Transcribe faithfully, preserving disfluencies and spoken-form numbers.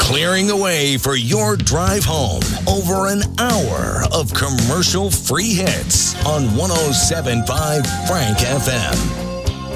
clearing the way for your drive home. Over an hour of commercial-free hits on one oh seven point five Frank F M.